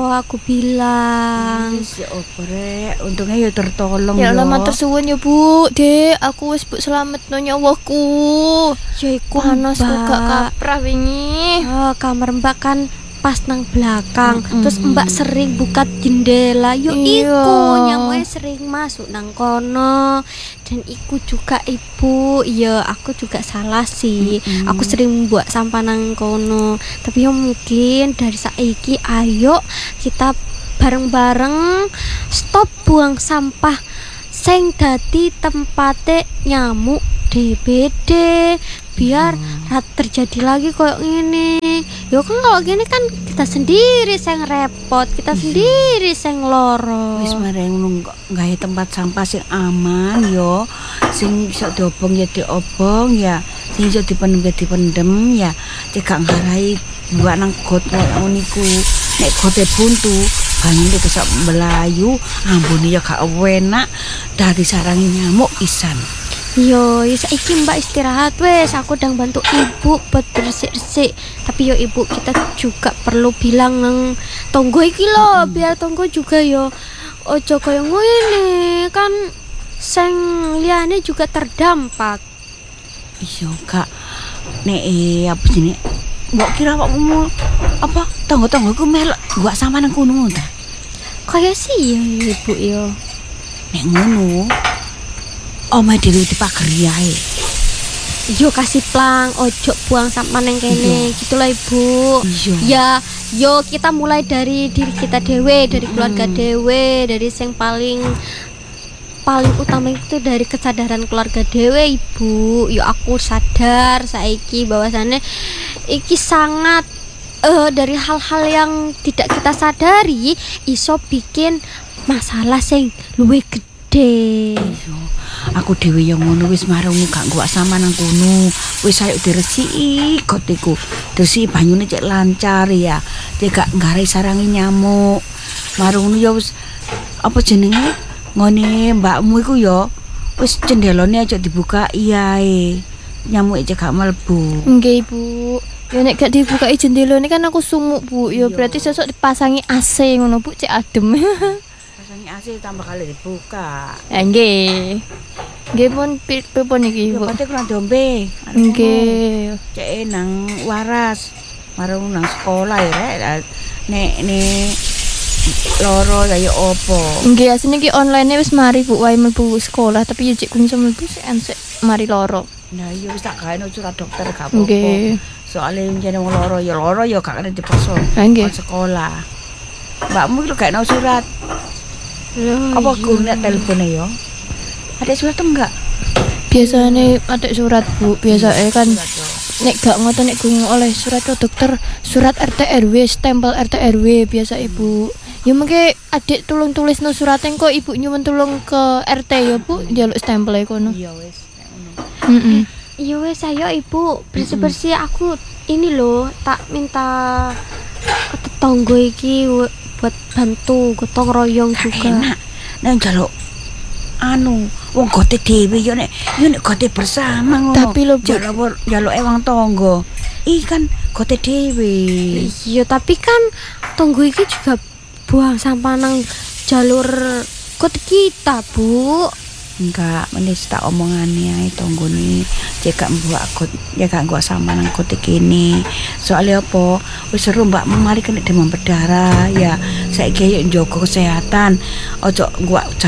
aku bilang. Wis ya opo rek, untungnya ya tertolong Ya yo. Allah matur suwun ya Bu. Dek, aku wis mbok slametno nyawaku. Ya iku Panas kok gak Mbak. kaprah wingi. Kamar Mbak kan pas nang belakang. Mm-mm. Terus Mbak sering buka jendela. Yo Iya. iku nyamuke sering masuk nang kono. Dan iku juga Ibu, ya aku juga salah sih. Aku sering buat sampah nang kono. Tapi yo mungkin dari saiki ayo kita bareng-bareng stop buang sampah sing dadi tempate nyamuk DBD biar terjadi lagi kayak gini. Yo kan kalau gini kan kita sendiri sing repot, kita sendiri sing loro. Wis mareng ngono gawe tempat sampah sing aman yo, sing bisa diobong ya diobong ya, sing bisa dipendem ya dipendem ya, cekak nggarai buat nang got ngono niku. Nek gote buntu, banyune kesak melayu, ambune ya gak enak, dadi sarangi nyamuk isan. Yo, saiki Mbak istirahat wes. Aku udah bantu Ibu buat bersih-bersih. Tapi yo Ibu, kita juga perlu bilang nang tonggo iki lo, biar tonggo juga yo ojo koyo ngene kan sing liyane juga terdampak. Iya kak, nek apa jenenge? Mbok kira awakmu apa tangga-tanggaku melok gua sama nang kono ta? Kayak sih ya Ibu yo. Nek ngono, omahe dhewe dipageri ae. Yo kasih plang, ojo buang sampah neng kene, gitu lah Ibu. Iya. Ya, yo kita mulai dari diri kita dewe, dari keluarga dewe, dari yang paling utama itu dari kesadaran keluarga dewe Ibu. Yo aku sadar saiki bahwasannya iki sangat dari hal-hal yang tidak kita sadari iso bikin masalah sing luwih gede. Iya. Aku dhewe yang ngono wis marungu gak gua sama nang kono. Wis ayo diresiki got iku. Diresiki banyune cek lancar ya. Cek gak nggarai sarangi nyamuk. Marungu ya wis apa jenenge? Ngone mbakmu iku ya wis cendelone aja dibuka ae. Nyamuk cek gak mlebu. Nggih Ibu. Ya nek gak dibukai jendela ini kan aku sumuk Bu. Ya berarti sesuk dipasangi AC ngono Bu, cek adem. Pasangi AC tambah kali dibuka. Nggih. Nggih pun pripun iki Ya Bu? pate kurang dombe. Nggih. Cek nang waras. Marung nang sekolah ya rek. Nek loro ya opo. Nggih, asline iki online wis mari Bu wae mlebu sekolah, tapi ya cek kuwi mlebu sik mari loro. Nah iya wis tak gawe surat dokter gak apa-apa. Nggih. Soale jane wong loro ya gak kena dipaksa. Nggih. Kon sekolah. Mbakmu iki gak ono surat. Apa gune telepone ya? Ada surat atau enggak? Biasane ada surat Bu, biasane kan Surat, yo. nek gak ngoten nek gung oleh surat ke dokter, surat RT RW, stempel RT RW biasa Ibu. Ya mengke adik tulung tulis no surat engko ibu nyuwun tulung ke RT ya Bu, njaluk stempel e kono. Iya wis nek ngono. Heeh. Iya wes ayo Ibu bersih-bersih. Aku ini loh tak minta ke tetangga iki buat bantu gotong royong juga. Enak. Nek njaluk anu wong gote dhewe ya nek gote bersama ngono. Tapi lho, Bu, njaluk wong tangga. Iki kan gote dhewe. Iya tapi kan tonggo iki juga buang sampah nang jalur kot kita Bu. Enggak, menis tak omongane ae tanggane cek gak mbok agot ya gak gua sama nang kote kene. Soalnya apa? Wis seru Mbak mari kena demam berdarah ya. Saiki yo njogo kesehatan. Ojo gua